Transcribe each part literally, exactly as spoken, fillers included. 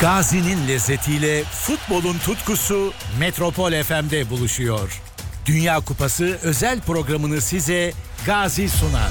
Gazi'nin lezzetiyle futbolun tutkusu Metropol F M'de buluşuyor. Dünya Kupası özel programını size Gazi sunar.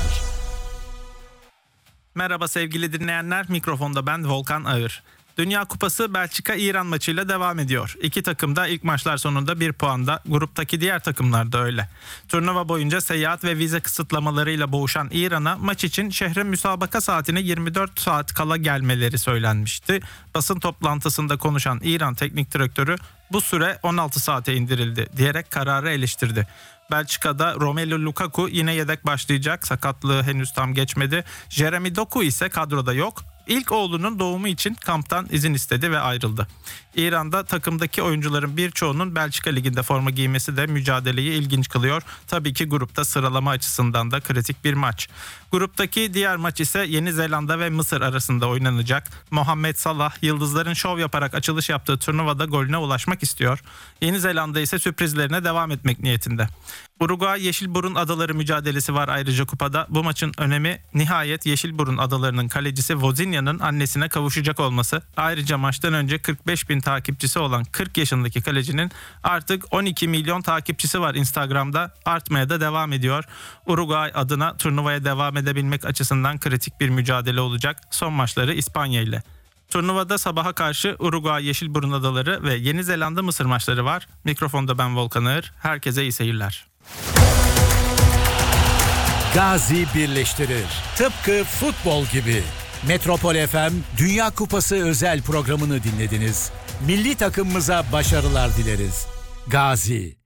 Merhaba sevgili dinleyenler, mikrofonda ben Volkan Ağır. Dünya Kupası Belçika-İran maçıyla devam ediyor. İki takım da ilk maçlar sonunda bir puanda, gruptaki diğer takımlar da öyle. Turnuva boyunca seyahat ve vize kısıtlamalarıyla boğuşan İran'a maç için şehre müsabaka saatine yirmi dört saat kala gelmeleri söylenmişti. Basın toplantısında konuşan İran teknik direktörü bu süre on altı saate indirildi diyerek kararı eleştirdi. Belçika'da Romelu Lukaku yine yedek başlayacak. Sakatlığı henüz tam geçmedi. Jeremy Doku ise kadroda yok. İlk oğlunun doğumu için kamptan izin istedi ve ayrıldı. İran'da takımdaki oyuncuların birçoğunun Belçika Ligi'nde forma giymesi de mücadeleyi ilginç kılıyor. Tabii ki grupta sıralama açısından da kritik bir maç. Gruptaki diğer maç ise Yeni Zelanda ve Mısır arasında oynanacak. Muhammed Salah, yıldızların şov yaparak açılış yaptığı turnuvada golüne ulaşmak istiyor. Yeni Zelanda ise sürprizlerine devam etmek niyetinde. Uruguay Yeşilburun Adaları mücadelesi var ayrıca kupada. Bu maçın önemi nihayet Yeşilburun Adaları'nın kalecisi Vozinha'nın annesine kavuşacak olması. Ayrıca maçtan önce kırk beş bin takipçisi olan kırk yaşındaki kalecinin artık on iki milyon takipçisi var Instagram'da. Artmaya da devam ediyor. Uruguay adına turnuvaya devam edebilmek açısından kritik bir mücadele olacak. Son maçları İspanya ile. Turnuvada sabaha karşı Uruguay Yeşilburun Adaları ve Yeni Zelanda Mısır maçları var. Mikrofonda ben Volkan Ağır. Herkese iyi seyirler. Gazi birleştirir. Tıpkı futbol gibi. Metropol F M Dünya Kupası özel programını dinlediniz. Milli takımımıza başarılar dileriz. Gazi.